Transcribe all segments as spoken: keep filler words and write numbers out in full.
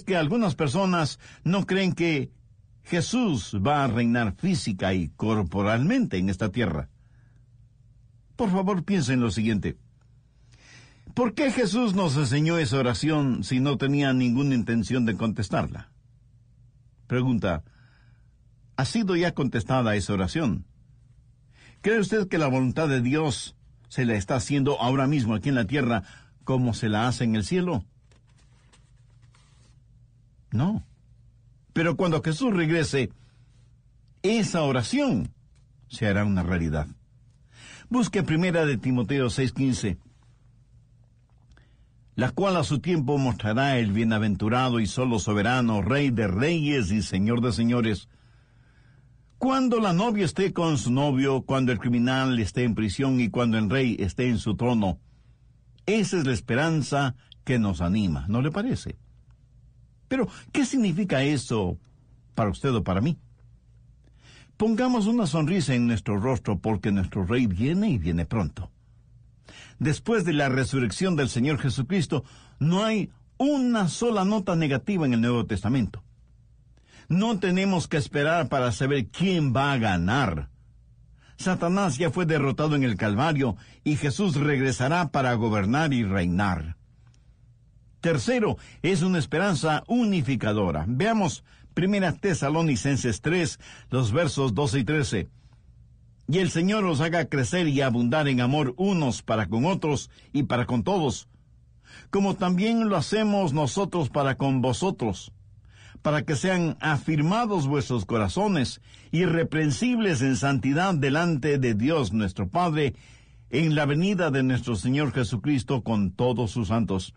que algunas personas no creen que Jesús va a reinar física y corporalmente en esta tierra. Por favor, piensen en lo siguiente. ¿Por qué Jesús nos enseñó esa oración si no tenía ninguna intención de contestarla? Pregunta, ¿ha sido ya contestada esa oración? ¿Cree usted que la voluntad de Dios se la está haciendo ahora mismo aquí en la tierra como se la hace en el cielo? No. Pero cuando Jesús regrese, esa oración se hará una realidad. Busque primera de Timoteo seis quince, la cual a su tiempo mostrará el bienaventurado y solo soberano, Rey de reyes y Señor de señores. Cuando la novia esté con su novio, cuando el criminal esté en prisión y cuando el rey esté en su trono. Esa es la esperanza que nos anima, ¿no le parece? Pero, ¿qué significa eso para usted o para mí? Pongamos una sonrisa en nuestro rostro porque nuestro Rey viene y viene pronto. Después de la resurrección del Señor Jesucristo, no hay una sola nota negativa en el Nuevo Testamento. No tenemos que esperar para saber quién va a ganar. Satanás ya fue derrotado en el Calvario y Jesús regresará para gobernar y reinar. Tercero, es una esperanza unificadora. Veamos Primera Tesalonicenses tres, los versos doce y trece. Y el Señor os haga crecer y abundar en amor unos para con otros y para con todos, como también lo hacemos nosotros para con vosotros, para que sean afirmados vuestros corazones, irreprensibles en santidad delante de Dios nuestro Padre, en la venida de nuestro Señor Jesucristo con todos sus santos.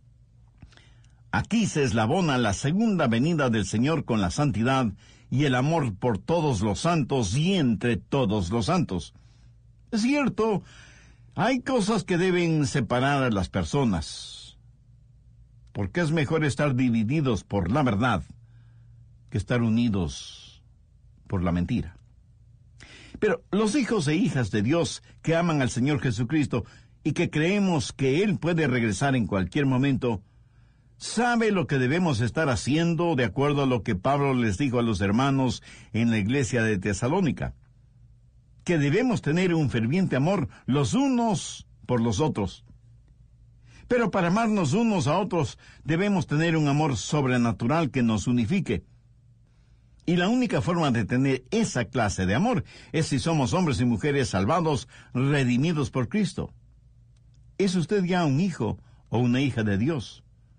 Aquí se eslabona la segunda venida del Señor con la santidad y el amor por todos los santos y entre todos los santos. Es cierto, hay cosas que deben separar a las personas, porque es mejor estar divididos por la verdad que estar unidos por la mentira. Pero los hijos e hijas de Dios que aman al Señor Jesucristo y que creemos que Él puede regresar en cualquier momento, sabe lo que debemos estar haciendo de acuerdo a lo que Pablo les dijo a los hermanos en la iglesia de Tesalónica, que debemos tener un ferviente amor los unos por los otros. Pero para amarnos unos a otros debemos tener un amor sobrenatural que nos unifique. Y la única forma de tener esa clase de amor es si somos hombres y mujeres salvados, redimidos por Cristo. ¿Es usted ya un hijo o una hija de Dios?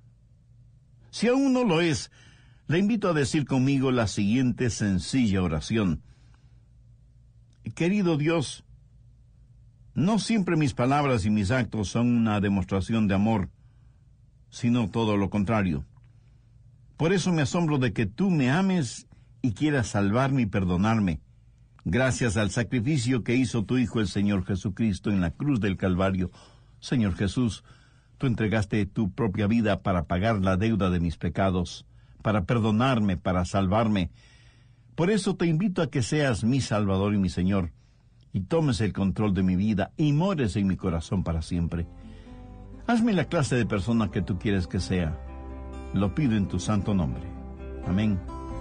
Si aún no lo es, le invito a decir conmigo la siguiente sencilla oración. Querido Dios, no siempre mis palabras y mis actos son una demostración de amor, sino todo lo contrario. Por eso me asombro de que tú me ames y quieras salvarme y perdonarme, gracias al sacrificio que hizo tu Hijo el Señor Jesucristo en la cruz del Calvario. Señor Jesús, tú entregaste tu propia vida para pagar la deuda de mis pecados, para perdonarme, para salvarme. Por eso te invito a que seas mi Salvador y mi Señor, y tomes el control de mi vida y mores en mi corazón para siempre. Hazme la clase de persona que tú quieres que sea. Lo pido en tu santo nombre. Amén.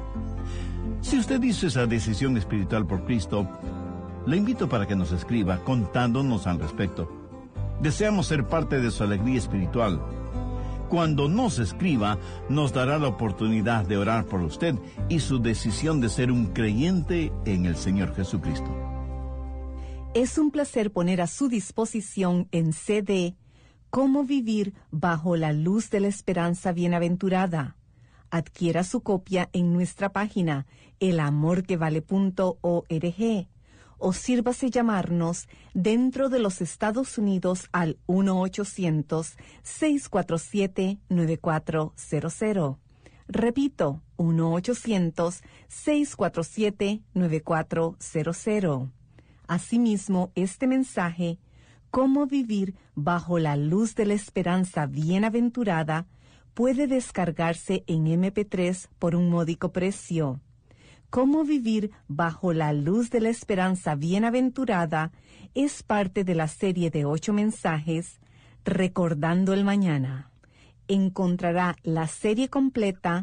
Si usted hizo esa decisión espiritual por Cristo, le invito para que nos escriba contándonos al respecto. Deseamos ser parte de su alegría espiritual. Cuando nos escriba, nos dará la oportunidad de orar por usted y su decisión de ser un creyente en el Señor Jesucristo. Es un placer poner a su disposición en C D Cómo vivir bajo la luz de la esperanza bienaventurada. Adquiera su copia en nuestra página el amor que vale punto org o sírvase llamarnos dentro de los Estados Unidos al uno ochocientos, seis cuatro siete, nueve cuatro cero cero. Repito, uno ochocientos, seis cuatro siete, nueve cuatro cero cero. Asimismo, este mensaje, Cómo vivir bajo la luz de la esperanza bienaventurada, puede descargarse en eme pe tres por un módico precio. Cómo vivir bajo la luz de la esperanza bienaventurada es parte de la serie de ocho mensajes, Recordando el Mañana. Encontrará la serie completa